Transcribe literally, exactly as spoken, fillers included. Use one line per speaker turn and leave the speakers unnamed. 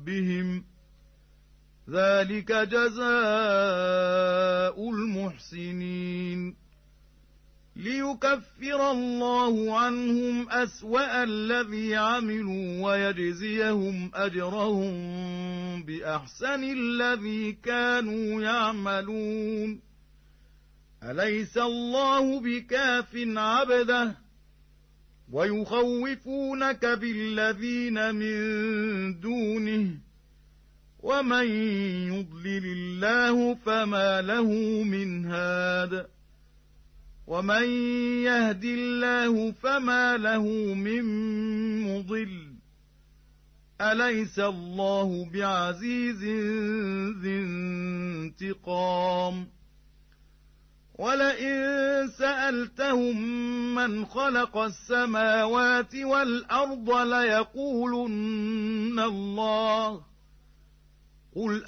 ربهم ذلك جزاء المحسنين ليكفر الله عنهم أسوأ الذي عملوا ويجزيهم أجرهم بأحسن الذي كانوا يعملون أليس الله بكاف عبده ويخوفونك بالذين من دونه ومن يضلل الله فما له من هاد ومن يهد الله فما له من مضل أليس الله بعزيز ذي انتقام ولئن سألتهم من خلق السماوات والأرض ليقولن الله قل